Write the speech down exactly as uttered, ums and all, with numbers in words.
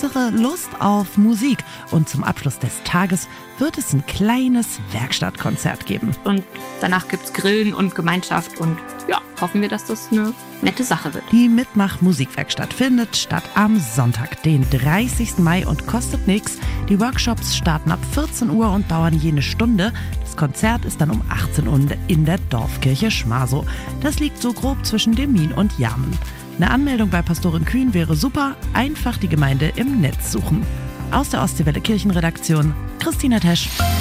Hauptsache Lust auf Musik. Und zum Abschluss des Tages wird es ein kleines Werkstattkonzert geben. Und danach gibt's Grillen und Gemeinschaft und ja, hoffen wir, dass das eine nette Sache wird. Die Mitmach-Musikwerkstatt findet statt am Sonntag, den dreißigsten Mai und kostet nichts. Die Workshops starten ab vierzehn Uhr und dauern je eine Stunde. Das Konzert ist dann um achtzehn Uhr in der Dorfkirche Schmarsow. Das liegt so grob zwischen Demmin und Jarmen. Eine Anmeldung bei Pastorin Kühn wäre super. Einfach die Gemeinde im Netz suchen. Aus der Ostseewelle Kirchenredaktion, Christina Tesch.